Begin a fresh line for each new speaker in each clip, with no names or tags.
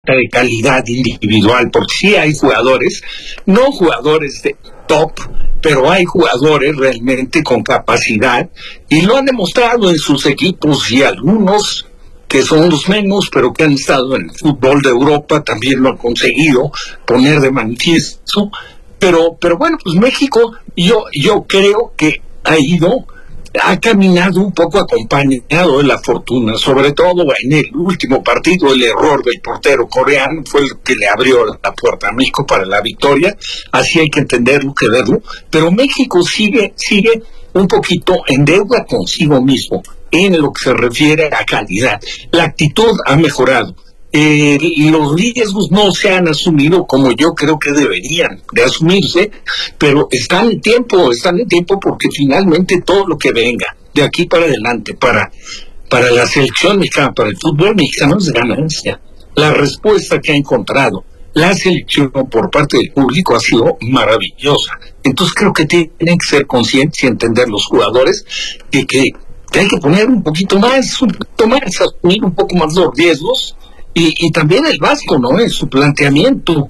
de calidad individual, porque sí hay jugadores, no jugadores de top, pero hay jugadores realmente con capacidad y lo han demostrado en sus equipos, y algunos que son los menos, pero que han estado en el fútbol de Europa también lo han conseguido poner de manifiesto. Pero bueno, pues México, yo creo que ha caminado un poco acompañado de la fortuna, sobre todo en el último partido. El error del portero coreano fue el que le abrió la puerta a México para la victoria, así hay que entenderlo, que verlo, pero México sigue un poquito en deuda consigo mismo en lo que se refiere a calidad. La actitud ha mejorado. Los riesgos no se han asumido como yo creo que deberían de asumirse, pero están en tiempo porque finalmente todo lo que venga de aquí para adelante para la selección mexicana, para el fútbol mexicano, es ganancia. La respuesta que ha encontrado la selección por parte del público ha sido maravillosa. Entonces creo que tienen que ser conscientes y entender los jugadores de que hay que poner un poquito más, asumir un poco más los riesgos. Y también el Vasco, ¿no? En su planteamiento.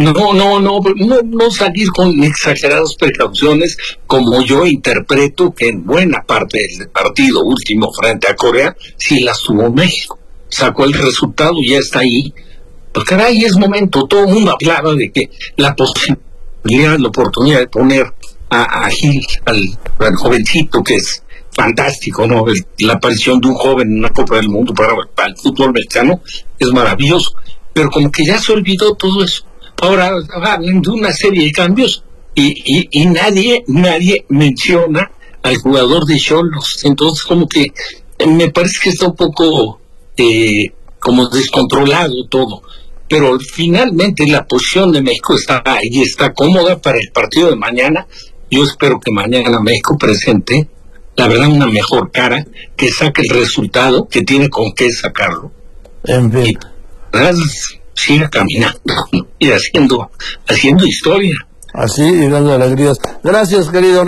No salir con exageradas precauciones, como yo interpreto que en buena parte del partido último frente a Corea sí las tuvo México. Sacó el resultado y ya está ahí. Pues caray, es momento. Todo el mundo hablaba de que la oportunidad de poner a Gil, al jovencito, que es fantástico, ¿no? La aparición de un joven en una Copa del Mundo para el fútbol mexicano es maravilloso, pero como que ya se olvidó todo eso. Ahora hablan de una serie de cambios y nadie menciona al jugador de Xolos. Entonces como que me parece que está un poco como descontrolado todo, pero finalmente la posición de México está ahí, está cómoda para el partido de mañana. Yo espero que mañana México presente, la verdad, una mejor cara, que saque el resultado, que tiene con qué sacarlo.
En fin.
Y siga caminando y haciendo historia.
Así, y dando alegrías. Gracias, querido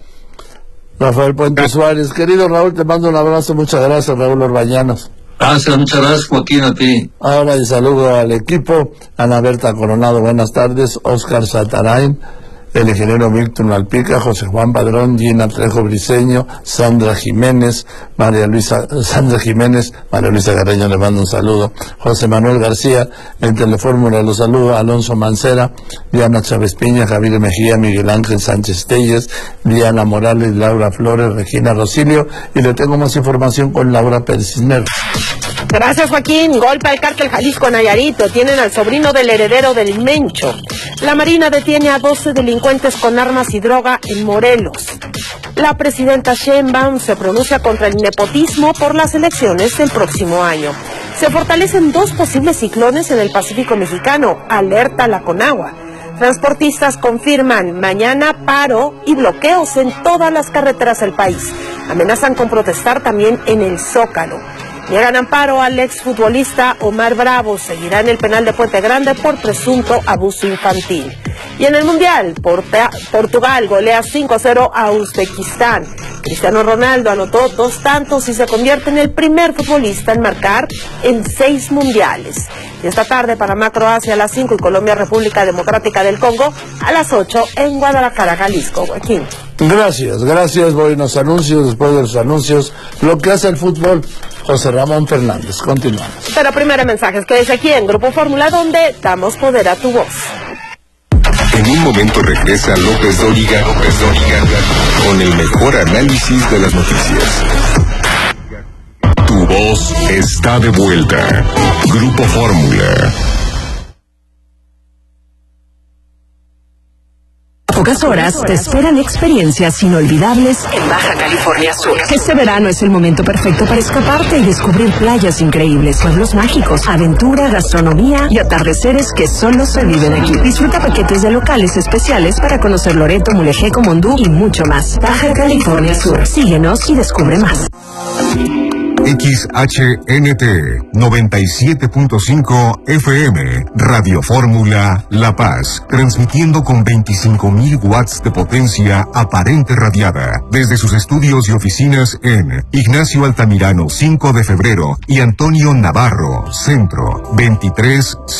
Rafael Puente Suárez. Querido Raúl, te mando un abrazo. Muchas gracias, Raúl Orbañanos.
Muchas gracias, Joaquín, a ti.
Ahora el saludo al equipo. Ana Berta Coronado, buenas tardes. Oscar Satarain, el ingeniero Milton Malpica, José Juan Padrón, Gina Trejo Briceño, Sandra Jiménez, María Luisa Garreño le mando un saludo, José Manuel García, en Telefórmula los saludo, Alonso Mancera, Diana Chávez Piña, Javier Mejía, Miguel Ángel Sánchez Telles, Diana Morales, Laura Flores, Regina Rosilio, y le tengo más información con Laura Pérez Cisneros.
Gracias, Joaquín. Golpe al cártel Jalisco Nayarito. Tienen al sobrino del heredero del Mencho. La Marina detiene a 12 delincuentes con armas y droga en Morelos. La presidenta Sheinbaum se pronuncia contra el nepotismo por las elecciones del próximo año. Se fortalecen 2 posibles ciclones en el Pacífico mexicano. Alerta la Conagua. Transportistas confirman mañana paro y bloqueos en todas las carreteras del país. Amenazan con protestar también en el Zócalo. Niegan amparo al exfutbolista Omar Bravo. Seguirá en el penal de Puente Grande por presunto abuso infantil. Y en el Mundial, Portugal golea 5-0 a Uzbekistán. Cristiano Ronaldo anotó 2 tantos y se convierte en el primer futbolista en marcar en 6 mundiales. Y esta tarde, Panamá, Croacia a las 5 y Colombia, República Democrática del Congo a las 8 en Guadalajara, Jalisco. Joaquín.
Gracias. Voy a los anuncios. Después de los anuncios, lo que hace el fútbol. José Ramón Fernández. Continuamos.
Pero primero mensajes que desde aquí en Grupo Fórmula, donde damos poder a tu voz.
En un momento regresa López Dóriga con el mejor análisis de las noticias. Tu voz está de vuelta. Grupo Fórmula.
A pocas horas te esperan experiencias inolvidables en Baja California Sur. Este verano es el momento perfecto para escaparte y descubrir playas increíbles, pueblos mágicos, aventura, gastronomía y atardeceres que solo se viven aquí. Disfruta paquetes de locales especiales para conocer Loreto, Mulegé, Comondú y mucho más. Baja California Sur. Síguenos y descubre más.
XHNT 97.5 FM, Radio Fórmula La Paz, transmitiendo con 25.000 watts de potencia aparente radiada, desde sus estudios y oficinas en Ignacio Altamirano 5 de Febrero y Antonio Navarro, Centro, 23